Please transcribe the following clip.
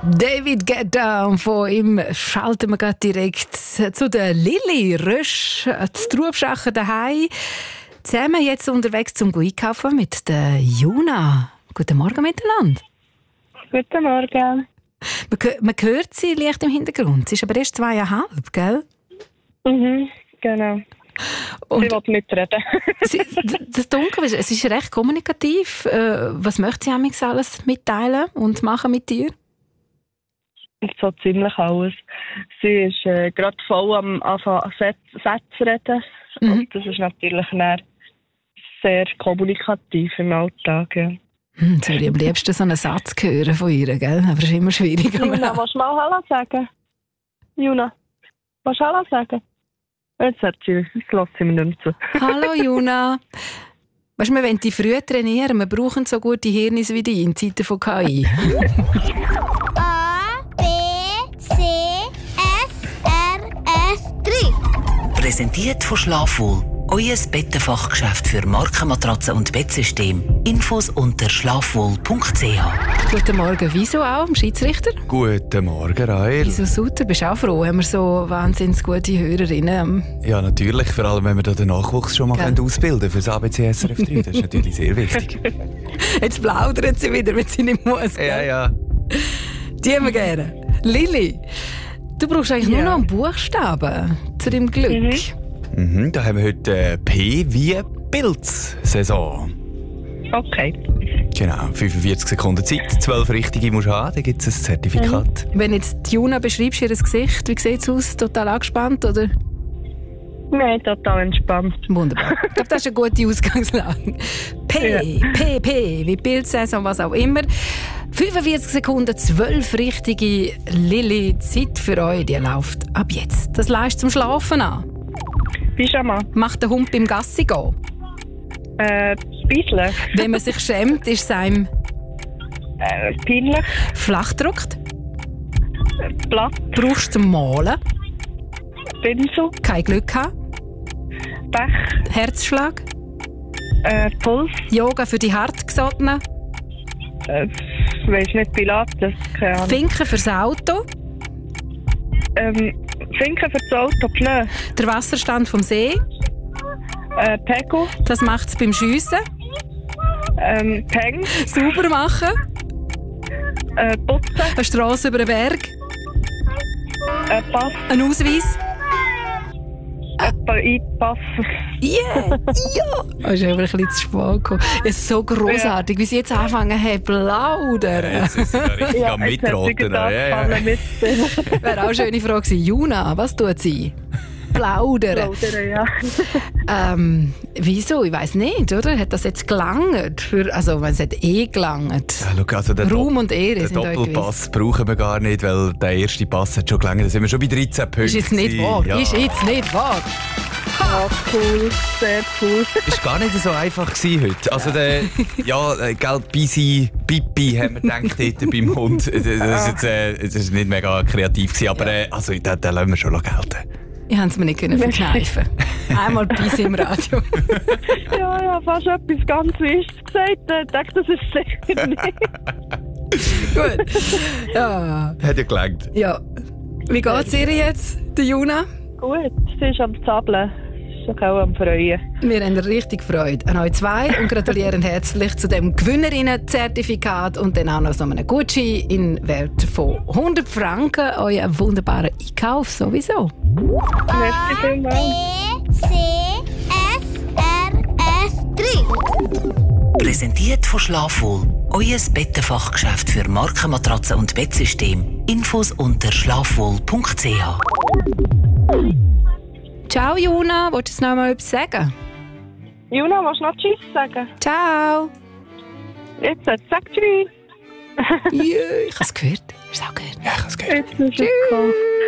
David Guetta, und von ihm schalten wir gerade direkt zu der Lilly Rösch, die Trubschachen daheim. Zusammen jetzt unterwegs zum Einkaufen mit der Juna. Guten Morgen miteinander. Guten Morgen. Man hört sie leicht im Hintergrund. Sie ist aber erst 2,5, gell? Mhm, genau. Und sie will mitreden. das Dunkel, es ist recht kommunikativ. Was möchte sie amigs alles mitteilen und machen mit dir? So ziemlich alles. Sie ist gerade voll am Anfang Sätze reden. Mhm. Und das ist natürlich sehr kommunikativ im Alltag. Ja. Jetzt würde ich am liebsten so einen Satz hören von ihr, gell? Aber es ist immer schwieriger. Juna, willst du mal Hallo sagen? Juna, willst du Hallo sagen? Jetzt lässt sie mir nicht mehr zu. Hallo Juna. Weißt du, wir wollen dich früh trainieren. Wir brauchen so gute Hirne wie die in Zeiten von KI. A, B, C, F, R, F, 3. Präsentiert von Schlafwohl. Euer Bettenfachgeschäft für Markenmatratzen und Bettsystem. Infos unter schlafwohl.ch. Guten Morgen, wieso auch, dem Schiedsrichter? Guten Morgen, Rael. Wieso Sutter? Bist du auch froh, haben wir so wahnsinnig gute Hörerinnen? Ja, natürlich, vor allem wenn wir da den Nachwuchs schon mal ausbilden können für das ABC SRF 3. Das ist natürlich sehr wichtig. Jetzt plaudert sie wieder, wenn sie nicht muss. Gell? Ja. Die haben wir gerne. Lilly, du brauchst eigentlich nur noch einen Buchstaben zu deinem Glück. Da haben wir heute P wie Pilz-Saison. Okay. Genau, 45 Sekunden Zeit, 12 richtige musst du haben, dann gibt es ein Zertifikat. Wenn jetzt die Juna beschreibst, ihr Gesicht, wie sieht es aus? Total angespannt, oder? Nein, total entspannt. Wunderbar. Ich glaube, das ist eine gute Ausgangslage. P, wie Pilzsaison, was auch immer. 45 Sekunden, 12 richtige. Lilly, Zeit für euch, die läuft ab jetzt. Das leistet zum Schlafen an. Pyjama. Macht der Hund beim Gassi gehen? Beiseln. Wenn man sich schämt, ist es einem Peinlich. flach gedruckt. Blatt. Brauchst du zum Malen? Pinsel. Kein Glück haben. Pech. Herzschlag. Puls. Yoga für die Hartgesottenen. Weiss nicht, Pilates. Keine Ahnung. Finken fürs Auto. Finken für das Auto, Pneu. Der Wasserstand vom See. Pego. Das macht es beim Schiessen. Peng. Sauber machen. Putzen. Eine Strasse über den Berg. Pass. Ein Ausweis. Einpassen. Yeah! Ja! Das ist aber ein bisschen zu spät gekommen. Es ist so grossartig, wie sie jetzt anfangen haben plaudern. Jetzt ist sie da richtig am Mitroten. Ja. Wäre auch eine schöne Frage gewesen. Juna, was tut sie? Plaudern. Ja. Wieso? Ich weiss nicht, oder? Hat das jetzt gelangt? Also, es hat gelangt. Ja, schau, also Ruhm und Ehre den sind euch Doppelpass brauchen wir gar nicht, weil der erste Pass hat schon gelangt. Da sind wir schon bei 13 Punkten. Ist jetzt nicht wahr? Ja. Ist jetzt nicht wahr? Ja, cool. Sehr cool. Ist gar nicht so einfach gewesen heute. Also gell, Bisi, Pipi haben wir gedacht dort beim Hund. Das ist nicht mega kreativ gewesen, aber also, den lassen wir schon gelten. Ich konnte es mir nicht verkneifen. Einmal bis im Radio. Ja, fast etwas ganz Wichtiges gesagt. Ich dachte, das ist sicher nicht. Gut. Ja. Hat ja gelangt. Ja. Wie geht es ihr jetzt, der Juna? Gut, sie ist am Zappeln. Sie ist auch am Freuen. Wir haben richtig Freude an euch zwei und gratulieren herzlich zu dem Gewinnerinnen-Zertifikat und dann auch noch so einen Gutschein in Wert von 100 Franken. Euer wunderbarer Einkauf sowieso. Merci vielmals. B, C, F, R, F, 3. Präsentiert von Schlafwohl. Euer Bettenfachgeschäft für Markenmatratzen und Bettsystem. Infos unter schlafwohl.ch. Ciao Juna, wolltest du noch mal etwas sagen? Juna, willst du noch Tschüss sagen? Ciao. Jetzt sag Tschüss. Ich habe es gehört. Hast du es auch gehört? Ja, ich habe es gehört. Jetzt ist es gekommen.